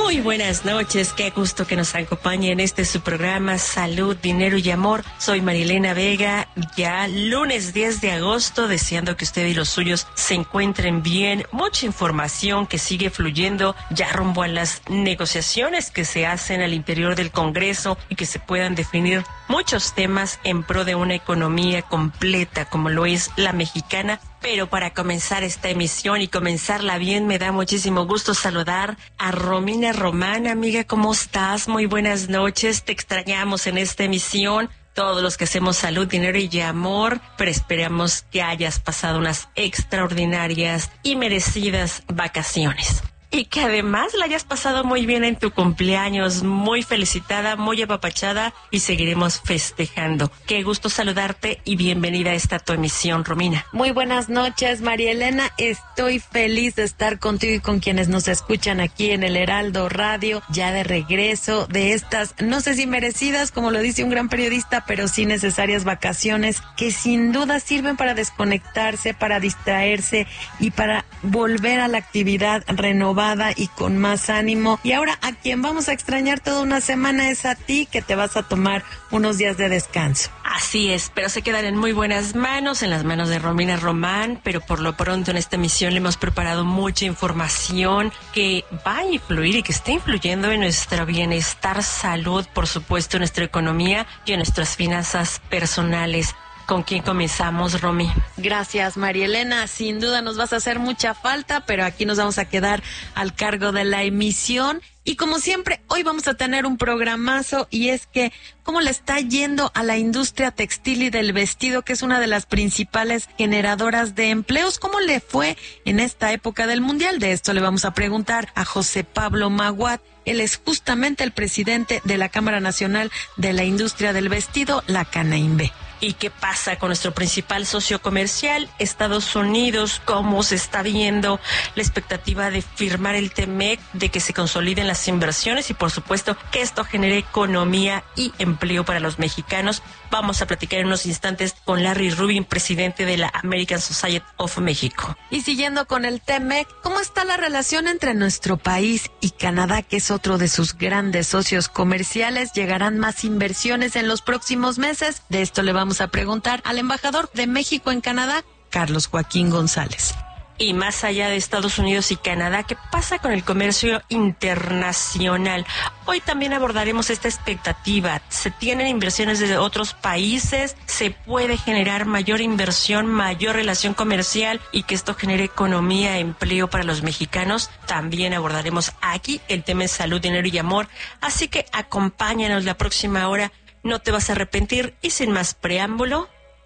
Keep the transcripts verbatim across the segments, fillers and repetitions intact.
Muy buenas noches, qué gusto que nos acompañe en este su programa Salud, Dinero y Amor. Soy Marilena Vega, ya lunes diez de agosto, deseando que usted y los suyos se encuentren bien. Mucha información que sigue fluyendo ya rumbo a las negociaciones que se hacen al interior del Congreso y que se puedan definir muchos temas en pro de una economía completa como lo es la mexicana. Pero para comenzar esta emisión y comenzarla bien, me da muchísimo gusto saludar a Romina Román. Amiga, ¿cómo estás? Muy buenas noches. Te extrañamos en esta emisión. Todos los que hacemos salud, dinero y amor, pero esperamos que hayas pasado unas extraordinarias y merecidas vacaciones. Y que además la hayas pasado muy bien en tu cumpleaños, muy felicitada, muy apapachada, y seguiremos festejando. Qué gusto saludarte y bienvenida a esta tu emisión, Romina. Muy buenas noches, María Elena. Estoy feliz de estar contigo y con quienes nos escuchan aquí en el Heraldo Radio, ya de regreso de estas, no sé si merecidas, como lo dice un gran periodista, pero sí necesarias vacaciones, que sin duda sirven para desconectarse, para distraerse y para volver a la actividad renovada y con más ánimo. Y ahora a quien vamos a extrañar toda una semana es a ti, que te vas a tomar unos días de descanso. Así es, pero se quedan en muy buenas manos, en las manos de Romina Román, pero por lo pronto en esta emisión le hemos preparado mucha información que va a influir y que está influyendo en nuestro bienestar, salud, por supuesto, en nuestra economía y en nuestras finanzas personales. ¿Con quién comenzamos, Romy? Gracias, María Elena. Sin duda nos vas a hacer mucha falta, pero aquí nos vamos a quedar al cargo de la emisión. Y como siempre, hoy vamos a tener un programazo, y es que cómo le está yendo a la industria textil y del vestido, que es una de las principales generadoras de empleos. ¿Cómo le fue en esta época del Mundial? De esto le vamos a preguntar a José Pablo Maguad. Él es justamente el presidente de la Cámara Nacional de la Industria del Vestido, la CANAIMBE. ¿Y qué pasa con nuestro principal socio comercial, Estados Unidos? ¿Cómo se está viendo la expectativa de firmar el T M E C, de que se consoliden las inversiones y por supuesto que esto genere economía y empleo para los mexicanos? Vamos a platicar en unos instantes con Larry Rubin, presidente de la American Society of Mexico. Y siguiendo con el T M E C, ¿cómo está la relación entre nuestro país y Canadá, que es otro de sus grandes socios comerciales? ¿Llegarán más inversiones en los próximos meses? De esto le vamos a preguntar al embajador de México en Canadá, Carlos Joaquín González. Y más allá de Estados Unidos y Canadá, ¿qué pasa con el comercio internacional? Hoy también abordaremos esta expectativa. ¿Se tienen inversiones de otros países? ¿Se puede generar mayor inversión, mayor relación comercial y que esto genere economía, empleo para los mexicanos? También abordaremos aquí el tema de salud, dinero y amor. Así que acompáñanos la próxima hora. No te vas a arrepentir, y sin más preámbulo,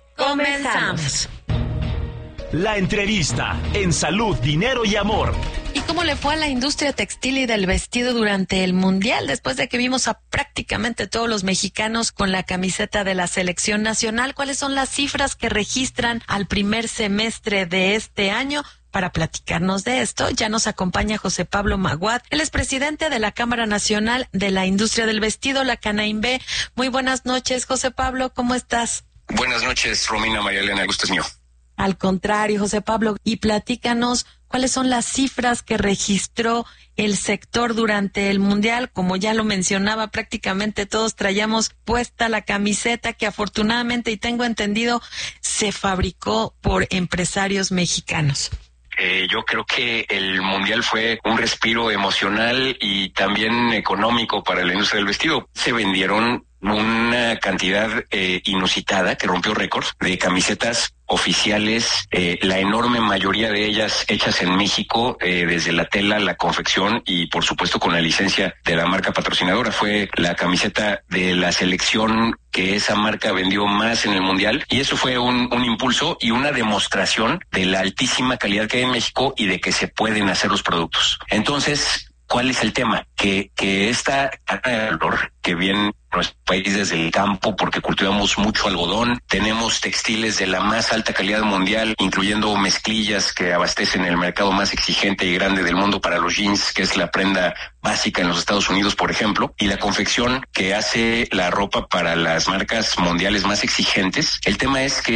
comenzamos. La entrevista en Salud, Dinero y Amor. ¿Y cómo le fue a la industria textil y del vestido durante el Mundial, después de que vimos a prácticamente todos los mexicanos con la camiseta de la selección nacional? ¿Cuáles son las cifras que registran al primer semestre de este año? Para platicarnos de esto, ya nos acompaña José Pablo Maguad. Él es presidente de la Cámara Nacional de la Industria del Vestido, la CANAIMBE. Muy buenas noches, José Pablo, ¿cómo estás? Buenas noches, Romina, María Elena, el gusto es mío. Al contrario, José Pablo, y platícanos cuáles son las cifras que registró el sector durante el Mundial. Como ya lo mencionaba, prácticamente todos traíamos puesta la camiseta, que afortunadamente, y tengo entendido, se fabricó por empresarios mexicanos. Eh, yo creo que el Mundial fue un respiro emocional y también económico para la industria del vestido. Se vendieron una cantidad eh, inusitada, que rompió récords, de camisetas oficiales, eh, la enorme mayoría de ellas hechas en México, eh, desde la tela, la confección y por supuesto con la licencia de la marca patrocinadora. Fue la camiseta de la selección que esa marca vendió más en el Mundial, y eso fue un, un impulso y una demostración de la altísima calidad que hay en México y de que se pueden hacer los productos. Entonces, ¿cuál es el tema? Que, que esta carga de valor que viene a nuestro país desde el campo, porque cultivamos mucho algodón, tenemos textiles de la más alta calidad mundial, incluyendo mezclillas que abastecen el mercado más exigente y grande del mundo para los jeans, que es la prenda básica en los Estados Unidos, por ejemplo, y la confección que hace la ropa para las marcas mundiales más exigentes. El tema es que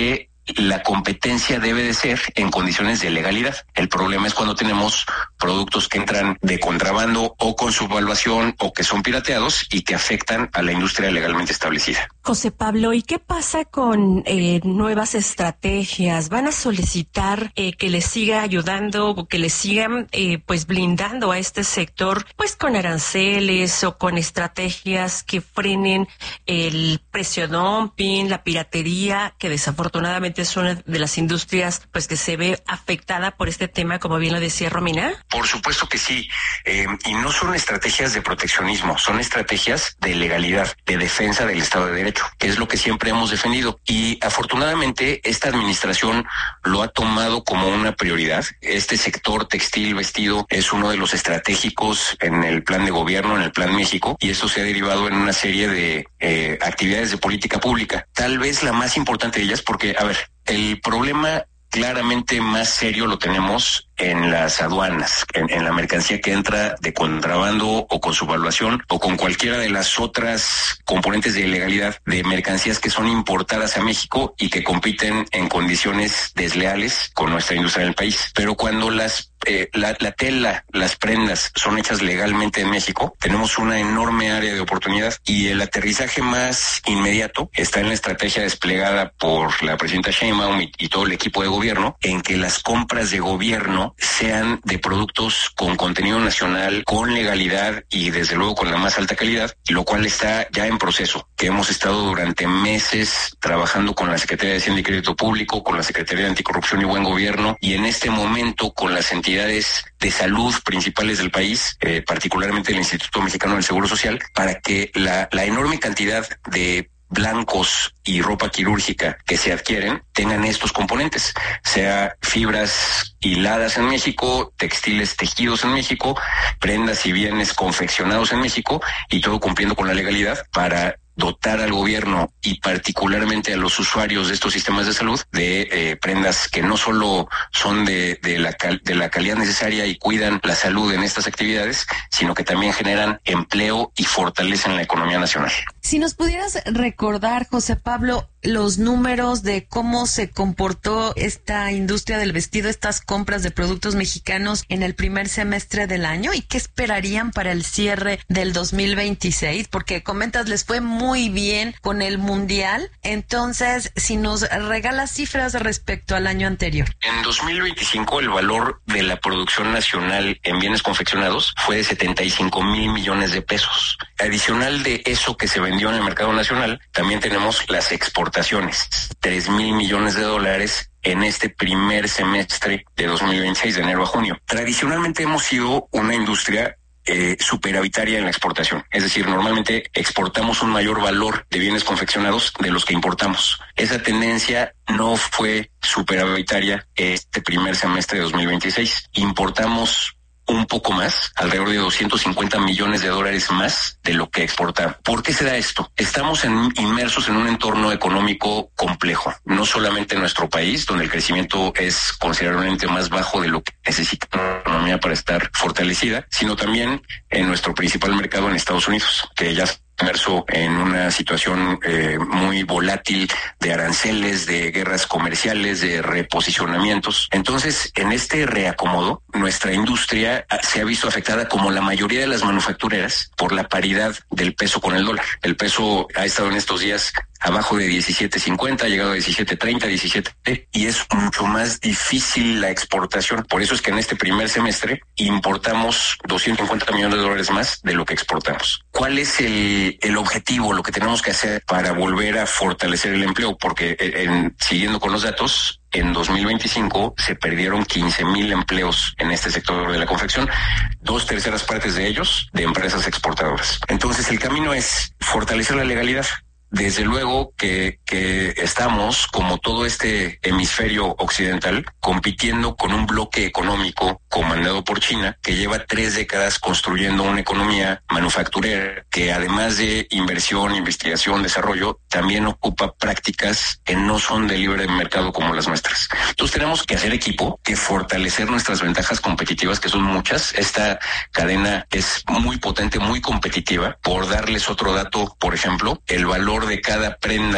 la competencia debe de ser en condiciones de legalidad. El problema es cuando tenemos productos que entran de contrabando o con subvaluación o que son pirateados y que afectan a la industria legalmente establecida. José Pablo, ¿y qué pasa con eh, nuevas estrategias? ¿Van a solicitar eh, que les siga ayudando o que les sigan eh, pues blindando a este sector pues con aranceles o con estrategias que frenen el precio dumping, la piratería, que desafortunadamente es una de las industrias pues que se ve afectada por este tema, como bien lo decía Romina? Por supuesto que sí, eh, y no son estrategias de proteccionismo, son estrategias de legalidad, de defensa del Estado de Derecho, que es lo que siempre hemos defendido. Y afortunadamente esta administración lo ha tomado como una prioridad. Este sector textil, vestido, es uno de los estratégicos en el plan de gobierno, en el Plan México, y esto se ha derivado en una serie de eh, actividades de política pública. Tal vez la más importante de ellas, porque, a ver, el problema claramente más serio lo tenemos en las aduanas, en, en la mercancía que entra de contrabando o con subvaluación o con cualquiera de las otras componentes de ilegalidad de mercancías que son importadas a México y que compiten en condiciones desleales con nuestra industria en el país. Pero cuando las eh, la, la tela, las prendas son hechas legalmente en México, tenemos una enorme área de oportunidad y el aterrizaje más inmediato está en la estrategia desplegada por la presidenta Sheinbaum y, y todo el equipo de gobierno, en que las compras de gobierno sean de productos con contenido nacional, con legalidad y desde luego con la más alta calidad, lo cual está ya en proceso, que hemos estado durante meses trabajando con la Secretaría de Hacienda y Crédito Público, con la Secretaría de Anticorrupción y Buen Gobierno y en este momento con las entidades de salud principales del país, eh, particularmente el Instituto Mexicano del Seguro Social, para que la, la enorme cantidad de blancos y ropa quirúrgica que se adquieren tengan estos componentes, sea fibras hiladas en México, textiles tejidos en México, prendas y bienes confeccionados en México y todo cumpliendo con la legalidad para dotar al gobierno y particularmente a los usuarios de estos sistemas de salud de eh, prendas que no solo son de, de, la cal, de la calidad necesaria y cuidan la salud en estas actividades, sino que también generan empleo y fortalecen la economía nacional. Si nos pudieras recordar, José Pablo, los números de cómo se comportó esta industria del vestido, estas compras de productos mexicanos en el primer semestre del año y qué esperarían para el cierre del dos mil veintiséis, porque comentas les fue muy bien con el mundial, entonces si nos regalas cifras respecto al año anterior. En dos mil veinticinco el valor de la producción nacional en bienes confeccionados fue de setenta y cinco mil millones de pesos. Adicional de eso que se vendió en el mercado nacional, también tenemos las exportaciones, tres mil millones de dólares en este primer semestre de dos mil veintiséis, de enero a junio. Tradicionalmente hemos sido una industria Eh, superavitaria en la exportación. Es decir, normalmente exportamos un mayor valor de bienes confeccionados de los que importamos. Esa tendencia no fue superavitaria este primer semestre de dos mil veintiséis. Importamos un poco más, alrededor de doscientos cincuenta millones de dólares más de lo que exportamos. ¿Por qué se da esto? Estamos en, inmersos en un entorno económico complejo, no solamente en nuestro país, donde el crecimiento es considerablemente más bajo de lo que necesita la economía para estar fortalecida, sino también en nuestro principal mercado en Estados Unidos, que ya inmerso en una situación eh, muy volátil de aranceles, de guerras comerciales, de reposicionamientos. Entonces, en este reacomodo, nuestra industria se ha visto afectada, como la mayoría de las manufactureras, por la paridad del peso con el dólar. El peso ha estado en estos días abajo de diecisiete cincuenta, ha llegado a diecisiete treinta, diecisiete, y es mucho más difícil la exportación. Por eso es que en este primer semestre importamos doscientos cincuenta millones de dólares más de lo que exportamos. ¿Cuál es el, el objetivo, lo que tenemos que hacer para volver a fortalecer el empleo? Porque en, siguiendo con los datos, en dos mil veinticinco se perdieron quince mil empleos en este sector de la confección, dos terceras partes de ellos de empresas exportadoras. Entonces el camino es fortalecer la legalidad. Desde luego que, que estamos, como todo este hemisferio occidental, compitiendo con un bloque económico comandado por China, que lleva tres décadas construyendo una economía manufacturera que, además de inversión, investigación, desarrollo, también ocupa prácticas que no son de libre mercado como las nuestras. Entonces tenemos que hacer equipo, que fortalecer nuestras ventajas competitivas, que son muchas. Esta cadena es muy potente, muy competitiva. Por darles otro dato, por ejemplo, el valor de cada prenda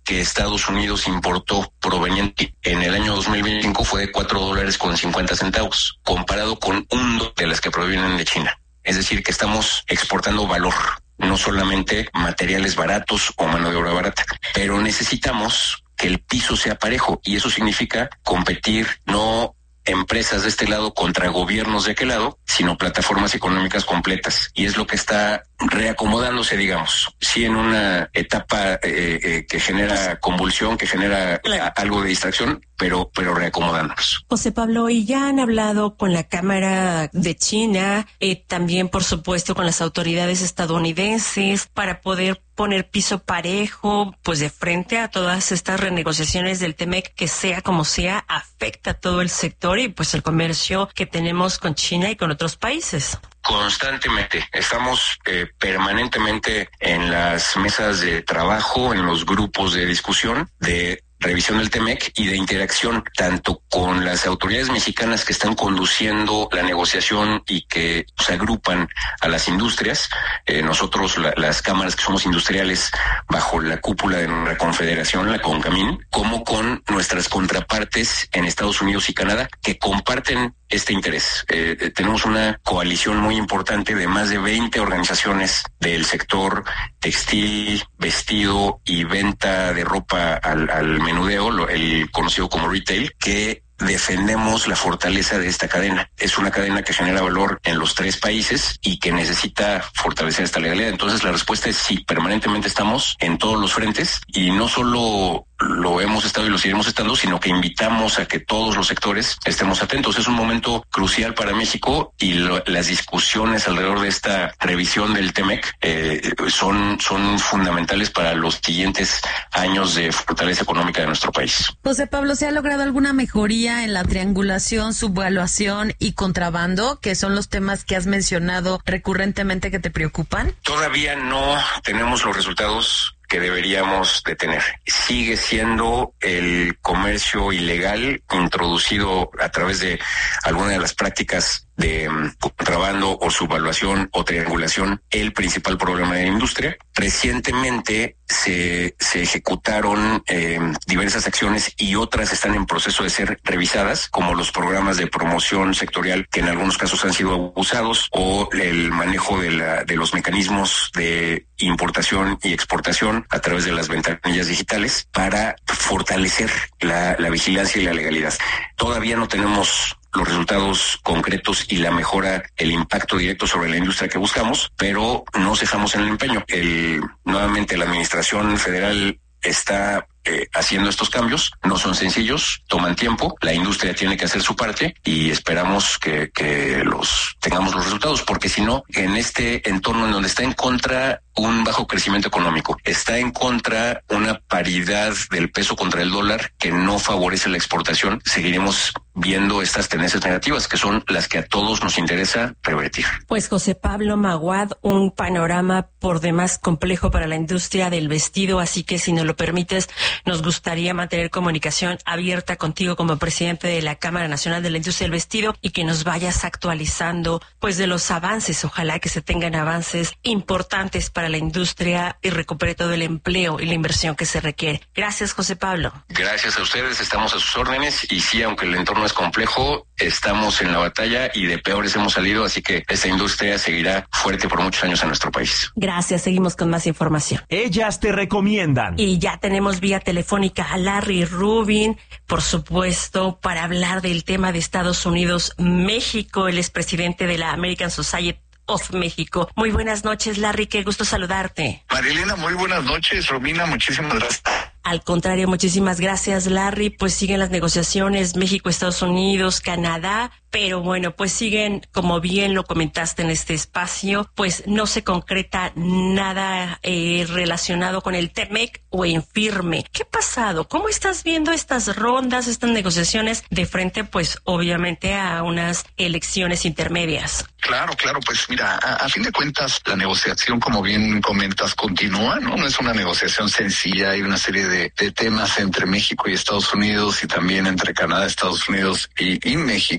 que Estados Unidos importó proveniente en el año dos mil veinticinco fue de cuatro dólares con cincuenta centavos, comparado con un dólar de las que provienen de China. Es decir, que estamos exportando valor, no solamente materiales baratos o mano de obra barata, pero necesitamos que el piso sea parejo, y eso significa competir no empresas de este lado contra gobiernos de aquel lado, sino plataformas económicas completas. Y es lo que está reacomodándose, digamos. Sí, en una etapa eh, eh, que genera convulsión, que genera a, algo de distracción, pero, pero reacomodándonos. José Pablo, y ya han hablado con la Cámara de China, eh, también, por supuesto, con las autoridades estadounidenses, para poder poner piso parejo, pues de frente a todas estas renegociaciones del T M E C, que sea como sea, afecta a todo el sector y pues el comercio que tenemos con China y con otros países. Constantemente, estamos eh, permanentemente en las mesas de trabajo, en los grupos de discusión, de revisión del T M E C y de interacción tanto con las autoridades mexicanas que están conduciendo la negociación y que se agrupan a las industrias, eh, nosotros la, las cámaras que somos industriales bajo la cúpula de nuestra confederación, la CONCAMIN, como con nuestras contrapartes en Estados Unidos y Canadá que comparten este interés. Eh, tenemos una coalición muy importante de más de veinte organizaciones del sector textil, vestido y venta de ropa al, al menudeo, lo, el conocido como retail, que defendemos la fortaleza de esta cadena. Es una cadena que genera valor en los tres países y que necesita fortalecer esta legalidad. Entonces la respuesta es sí, permanentemente estamos en todos los frentes y no solo lo hemos estado y lo seguiremos estando, sino que invitamos a que todos los sectores estemos atentos. Es un momento crucial para México y lo, las discusiones alrededor de esta revisión del T M E C eh, son, son fundamentales para los siguientes años de fortaleza económica de nuestro país. José Pablo, ¿se ha logrado alguna mejoría en la triangulación, subvaluación y contrabando, que son los temas que has mencionado recurrentemente que te preocupan? Todavía no tenemos los resultados que deberíamos de tener. Sigue siendo el comercio ilegal introducido a través de alguna de las prácticas de um, contrabando o subvaluación o triangulación el principal problema de la industria. Recientemente se, se ejecutaron eh, diversas acciones y otras están en proceso de ser revisadas, como los programas de promoción sectorial que en algunos casos han sido abusados, o el manejo de, la, de los mecanismos de importación y exportación a través de las ventanillas digitales para fortalecer la, la vigilancia y la legalidad. Todavía no tenemos los resultados concretos y la mejora, el impacto directo sobre la industria que buscamos, pero no cejamos en el empeño. El, nuevamente la administración federal está eh, haciendo estos cambios, no son sencillos, toman tiempo, la industria tiene que hacer su parte y esperamos que, que los tengamos los resultados, porque si no, en este entorno en donde está en contra un bajo crecimiento económico, está en contra una paridad del peso contra el dólar que no favorece la exportación, seguiremos viendo estas tendencias negativas que son las que a todos nos interesa revertir. Pues José Pablo Maguad, un panorama por demás complejo para la industria del vestido, así que si nos lo permites, nos gustaría mantener comunicación abierta contigo como presidente de la Cámara Nacional de la Industria del Vestido y que nos vayas actualizando pues de los avances, ojalá que se tengan avances importantes para la industria y recupere todo el empleo y la inversión que se requiere. Gracias, José Pablo. Gracias a ustedes, estamos a sus órdenes y sí, aunque el entorno es complejo, estamos en la batalla y de peores hemos salido, así que esta industria seguirá fuerte por muchos años en nuestro país. Gracias, seguimos con más información. Ellas te recomiendan. Y ya tenemos vía telefónica a Larry Rubin, por supuesto, para hablar del tema de Estados Unidos, México. Él es presidente de la American Society of México. Muy buenas noches, Larry, qué gusto saludarte. Marilena, muy buenas noches. Romina, muchísimas gracias. Al contrario, muchísimas gracias, Larry. Pues siguen las negociaciones México, Estados Unidos, Canadá, pero bueno, pues siguen, como bien lo comentaste en este espacio, pues no se concreta nada eh, relacionado con el T M E C o en firme. ¿Qué ha pasado? ¿Cómo estás viendo estas rondas, estas negociaciones de frente, pues obviamente a unas elecciones intermedias? Claro, claro, pues mira, a, a fin de cuentas la negociación, como bien comentas, continúa, ¿no? No es una negociación sencilla, hay una serie de, de temas entre México y Estados Unidos y también entre Canadá, Estados Unidos y, y México. Entonces,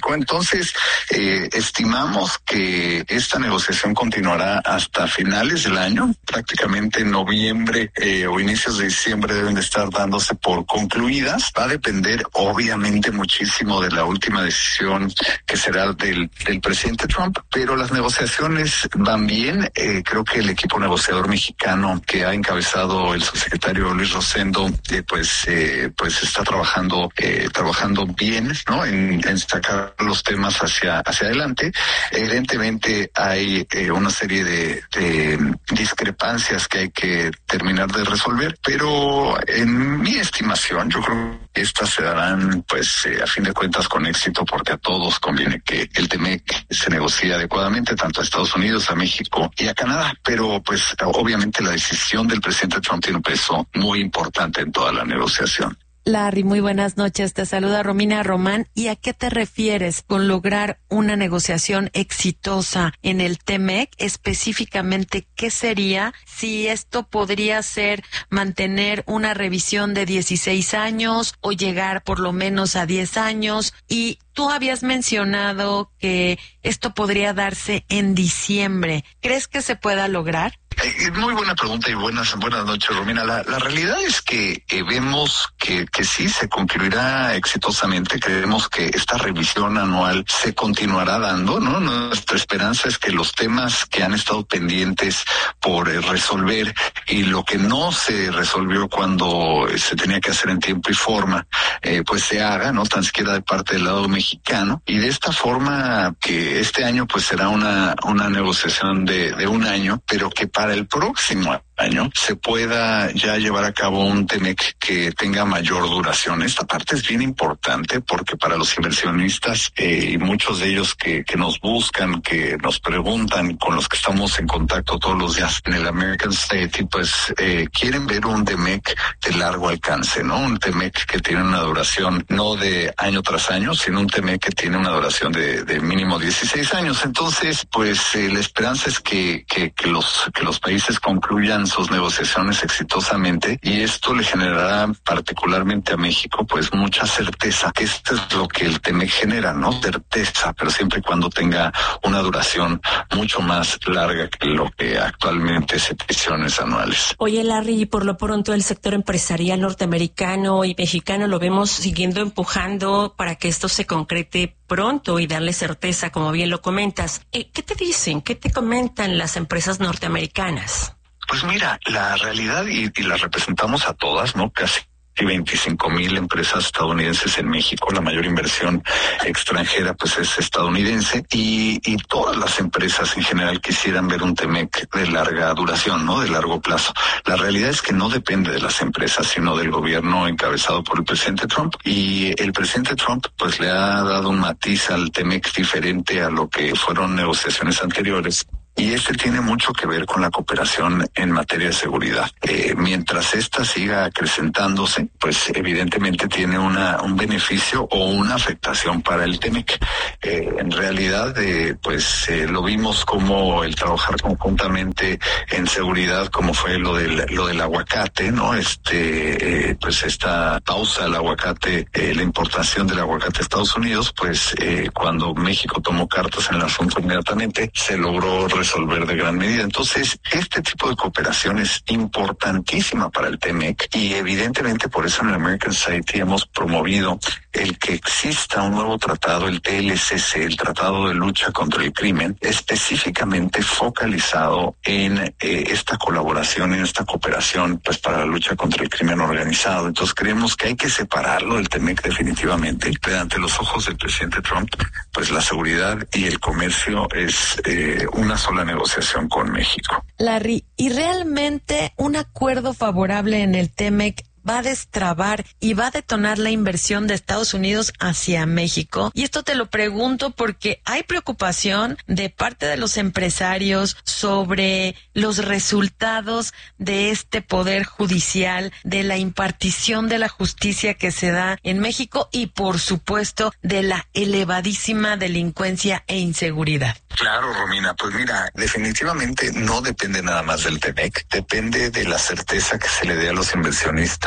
Entonces, eh, estimamos que esta negociación continuará hasta finales del año, prácticamente en noviembre eh, o inicios de diciembre deben de estar dándose por concluidas. Va a depender obviamente muchísimo de la última decisión que será del, del presidente Trump, pero las negociaciones van bien. Eh, creo que el equipo negociador mexicano que ha encabezado el subsecretario Luis Rosendo, eh, pues eh, pues está trabajando eh, trabajando bien, ¿no? En, en sacar los temas hacia hacia adelante. Evidentemente hay eh, una serie de, de discrepancias que hay que terminar de resolver, pero en mi estimación yo creo que estas se darán pues eh, a fin de cuentas con éxito, porque a todos conviene que el T M E C se negocie adecuadamente, tanto a Estados Unidos, a México y a Canadá, pero pues obviamente la decisión del presidente Trump tiene un peso muy importante en toda la negociación. Larry, muy buenas noches. Te saluda Romina Román. ¿Y a qué te refieres con lograr una negociación exitosa en el T M E C? Específicamente, ¿qué sería? Si esto podría ser mantener una revisión de dieciséis años o llegar por lo menos a diez años. Y tú habías mencionado que esto podría darse en diciembre. ¿Crees que se pueda lograr? Eh, muy buena pregunta y buenas buenas noches, Romina. La, la realidad es que eh, vemos que, que sí se concluirá exitosamente. Creemos que esta revisión anual se continuará dando, ¿no? Nuestra esperanza es que los temas que han estado pendientes por eh, resolver y lo que no se resolvió cuando eh, se tenía que hacer en tiempo y forma, eh, pues se haga, ¿no? Tan siquiera de parte del lado mexicano. Y de esta forma que este año pues será una, una negociación de, de un año, pero que para Para el próximo año se pueda ya llevar a cabo un T M E C que tenga mayor duración. Esta parte es bien importante porque para los inversionistas eh, y muchos de ellos que, que nos buscan, que nos preguntan, con los que estamos en contacto todos los días en el American Society, pues eh, quieren ver un T M E C de largo alcance, ¿no? Un T M E C que tiene una duración no de año tras año, sino un T M E C que tiene una duración de, de mínimo dieciséis años. Entonces, pues eh, la esperanza es que, que, que los que los países concluyan sus negociaciones exitosamente, y esto le generará particularmente a México pues mucha certeza, que esto es lo que el T M E C genera, ¿no? Certeza, pero siempre y cuando tenga una duración mucho más larga que lo que actualmente se peticiones anuales. Oye, Larry, por lo pronto el sector empresarial norteamericano y mexicano lo vemos siguiendo empujando para que esto se concrete pronto y darle certeza, como bien lo comentas. Eh, ¿Qué te dicen? ¿Qué te comentan las empresas norteamericanas? Pues mira, la realidad, y, y las representamos a todas, ¿no? Casi veinticinco mil empresas estadounidenses en México, la mayor inversión extranjera pues es estadounidense, y, y todas las empresas en general quisieran ver un T M E C de larga duración, ¿no? De largo plazo. La realidad es que no depende de las empresas, sino del gobierno encabezado por el presidente Trump, y el presidente Trump pues le ha dado un matiz al T M E C diferente a lo que fueron negociaciones anteriores. Y este tiene mucho que ver con la cooperación en materia de seguridad. Eh, mientras esta siga acrecentándose, pues evidentemente tiene una un beneficio o una afectación para el T M E C. Eh, en realidad, eh, pues eh, lo vimos como el trabajar conjuntamente en seguridad, como fue lo del lo del aguacate, ¿no? Este, eh, pues esta pausa al aguacate, eh, la importación del aguacate a Estados Unidos, pues eh, cuando México tomó cartas en el asunto inmediatamente se logró resolver de gran medida. Entonces, este tipo de cooperación es importantísima para el T M E C, y evidentemente por eso en el American Society hemos promovido el que exista un nuevo tratado, el T L C C, el Tratado de Lucha contra el Crimen, específicamente focalizado en eh, esta colaboración, en esta cooperación, pues para la lucha contra el crimen organizado. Entonces, creemos que hay que separarlo del T M E C definitivamente. Pero ante los ojos del presidente Trump, pues la seguridad y el comercio es eh, una sola negociación con México. Larry, ¿y realmente un acuerdo favorable en el T M E C va a destrabar y va a detonar la inversión de Estados Unidos hacia México? Y esto te lo pregunto porque hay preocupación de parte de los empresarios sobre los resultados de este poder judicial, de la impartición de la justicia que se da en México y, por supuesto, de la elevadísima delincuencia e inseguridad. Claro, Romina, pues mira, definitivamente no depende nada más del T M E C, depende de la certeza que se le dé a los inversionistas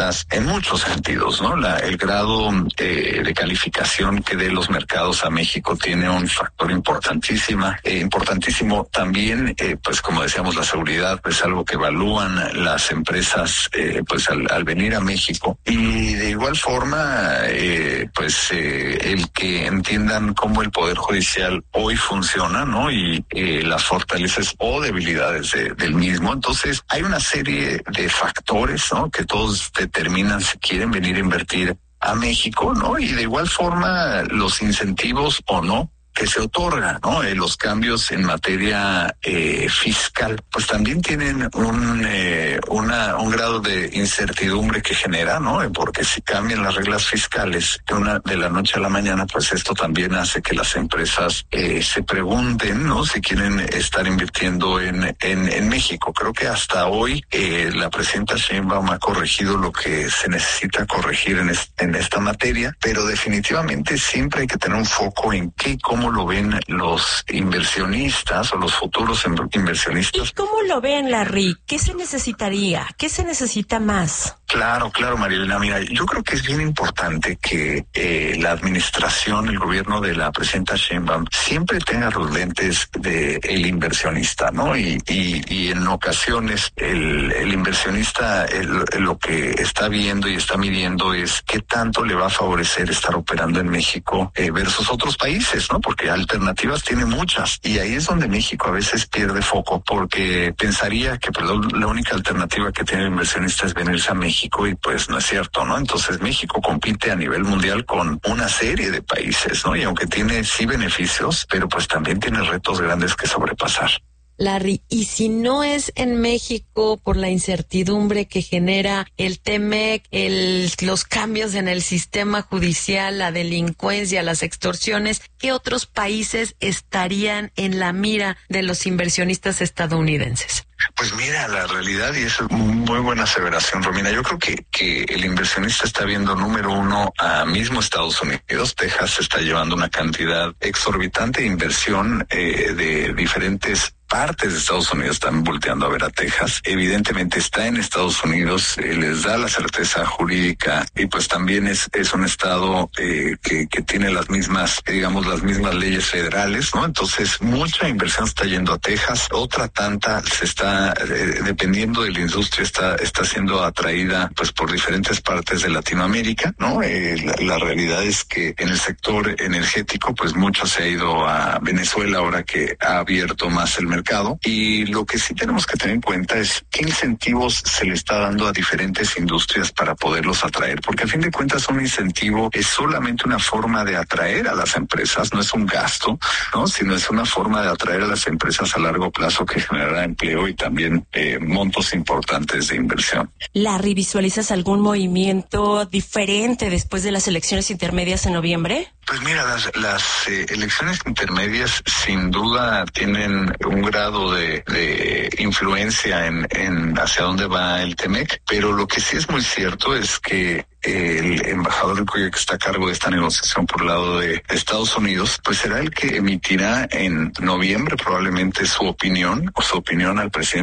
empresas en muchos sentidos, ¿no? La, el grado eh, de calificación que dé los mercados a México tiene un factor importantísimo, eh, importantísimo también, eh, pues como decíamos, la seguridad es algo que evalúan las empresas, eh, pues al, al venir a México, y de igual forma, eh, pues eh, el que entiendan cómo el Poder Judicial hoy funciona, ¿no? Y eh, las fortalezas o debilidades de, del mismo. Entonces, hay una serie de factores, ¿no? Que todos determinan si quieren venir a invertir a México, ¿no? Y de igual forma, los incentivos o no que se otorgan, ¿no? Eh, los cambios en materia eh, fiscal, pues también tienen un eh, una un grado de incertidumbre que genera, ¿no? Eh, porque si cambian las reglas fiscales de una de la noche a la mañana, pues esto también hace que las empresas eh, se pregunten, ¿no? Si quieren estar invirtiendo en en, en México. Creo que hasta hoy eh, la presidenta Sheinbaum ha corregido lo que se necesita corregir en, es, en esta materia, pero definitivamente siempre hay que tener un foco en qué y cómo lo ven los inversionistas o los futuros inversionistas. ¿Y cómo lo ven, Larry? ¿Qué se necesitaría? ¿Qué se necesita más? Claro, claro, Marilena. Mira, yo creo que es bien importante que eh, la administración, el gobierno de la presidenta Sheinbaum siempre tenga los lentes de el inversionista, ¿no? Y, y, y en ocasiones el, el inversionista el, el, lo que está viendo y está midiendo es qué tanto le va a favorecer estar operando en México eh, versus otros países, ¿no? Porque alternativas tiene muchas, y ahí es donde México a veces pierde foco, porque pensaría que perdón, la única alternativa que tiene el inversionista es venirse a México, y pues no es cierto, ¿no? Entonces México compite a nivel mundial con una serie de países, ¿no? Y aunque tiene sí beneficios, pero pues también tiene retos grandes que sobrepasar. Larry, y si no es en México por la incertidumbre que genera el T-MEC, el, los cambios en el sistema judicial, la delincuencia, las extorsiones, ¿qué otros países estarían en la mira de los inversionistas estadounidenses? Pues mira, la realidad, y eso es muy buena aseveración, Romina, yo creo que, que el inversionista está viendo, número uno, a mismo Estados Unidos. Texas está llevando una cantidad exorbitante de inversión eh, de diferentes partes de Estados Unidos, están volteando a ver a Texas. Evidentemente está en Estados Unidos, eh, les da la certeza jurídica, y pues también es es un estado eh, que, que tiene las mismas, digamos, las mismas leyes federales, ¿no? Entonces, mucha inversión está yendo a Texas, otra tanta se está, eh, dependiendo de la industria, está está siendo atraída pues por diferentes partes de Latinoamérica, ¿no? Eh, la, la realidad es que en el sector energético, pues mucho se ha ido a Venezuela ahora que ha abierto más el mercado. mercado, y lo que sí tenemos que tener en cuenta es qué incentivos se le está dando a diferentes industrias para poderlos atraer, porque a fin de cuentas un incentivo es solamente una forma de atraer a las empresas, no es un gasto, ¿no? Sino es una forma de atraer a las empresas a largo plazo que generará empleo y también eh, montos importantes de inversión. Larry, ¿visualizas algún movimiento diferente después de las elecciones intermedias en noviembre? Pues mira, las, las eh, elecciones intermedias sin duda tienen un grado de, de influencia en, en hacia dónde va el T-MEC, pero lo que sí es muy cierto es que el embajador que está a cargo de esta negociación por el lado de Estados Unidos, pues será el que emitirá en noviembre probablemente su opinión o su opinión al presidente